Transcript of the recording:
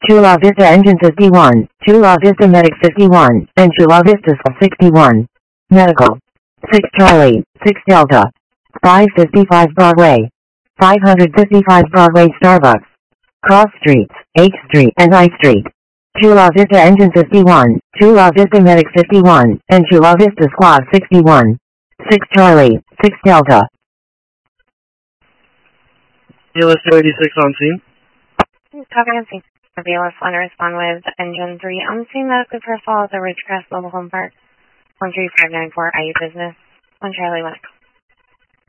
Chula Vista Engine 51, Chula Vista Medic 51, and Chula Vista School 61. Medical. 6 Charlie, 6 Delta. 555 Broadway. 555 Broadway Starbucks. Cross Streets, H Street and I Street. Chula Vista Engine 51, Chula Vista Medic 51, and Chula Vista Squad 61. 6 Charlie, 6 Delta. BLS 286 on scene. Copy on scene. BLS 1 respond with engine 3 on scene medical profile at the Ridgecrest Mobile Home Park. 13594 IU business. 1 Charlie Medical.